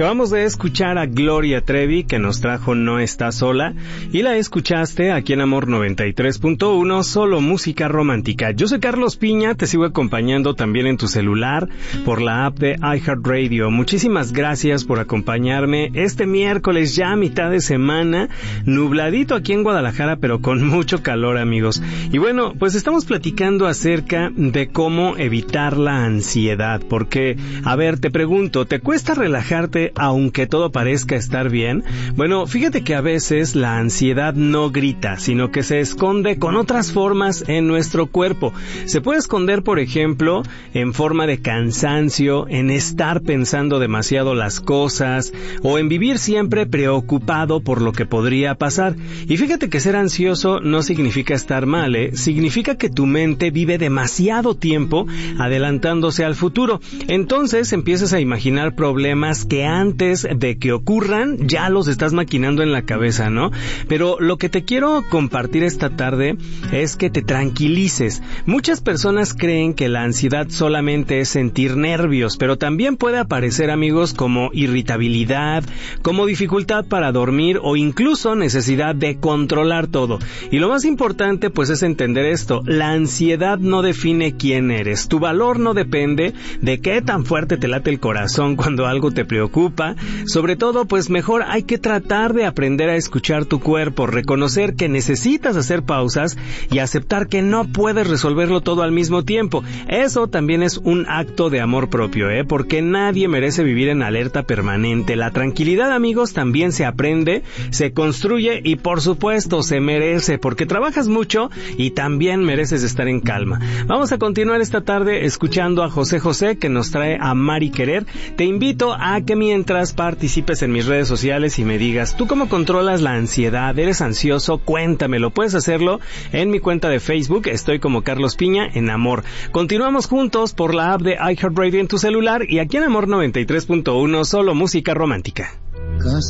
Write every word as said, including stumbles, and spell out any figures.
Acabamos de escuchar a Gloria Trevi, que nos trajo No Estás Sola, y la escuchaste aquí en Amor noventa y tres punto uno, solo música romántica. Yo soy Carlos Piña, te sigo acompañando también en tu celular por la app de iHeartRadio. Muchísimas gracias por acompañarme este miércoles, ya a mitad de semana, nubladito aquí en Guadalajara, pero con mucho calor, amigos. Y bueno, pues estamos platicando acerca de cómo evitar la ansiedad, porque, a ver, te pregunto, ¿te cuesta relajarte aunque todo parezca estar bien? Bueno, fíjate que a veces la ansiedad no grita, sino que se esconde con otras formas en nuestro cuerpo. Se puede esconder, por ejemplo, en forma de cansancio, en estar pensando demasiado las cosas, o en vivir siempre preocupado por lo que podría pasar. Y fíjate que ser ansioso no significa estar mal, ¿eh? Significa que tu mente vive demasiado tiempo adelantándose al futuro. Entonces empiezas a imaginar problemas que antes de que ocurran ya los estás maquinando en la cabeza, ¿no? Pero lo que te quiero compartir esta tarde es que te tranquilices. Muchas personas creen que la ansiedad solamente es sentir nervios, pero también puede aparecer, amigos, como irritabilidad, como dificultad para dormir o incluso necesidad de controlar todo. Y lo más importante pues es entender esto: la ansiedad no define quién eres. Tu valor no depende de qué tan fuerte te late el corazón cuando algo te preocupa. Sobre todo, pues mejor hay que tratar de aprender a escuchar tu cuerpo, reconocer que necesitas hacer pausas y aceptar que no puedes resolverlo todo al mismo tiempo. Eso también es un acto de amor propio, ¿eh? Porque nadie merece vivir en alerta permanente. La tranquilidad, amigos, también se aprende, se construye y por supuesto se merece, porque trabajas mucho y también mereces estar en calma. Vamos a continuar esta tarde escuchando a José José, que nos trae Amar y Querer. Te invito a que mientras participes en mis redes sociales y me digas, ¿tú cómo controlas la ansiedad? ¿Eres ansioso? Cuéntamelo. Puedes hacerlo en mi cuenta de Facebook. Estoy como Carlos Piña en Amor. Continuamos juntos por la app de iHeartRadio en tu celular y aquí en Amor noventa y tres punto uno, solo música romántica. Casi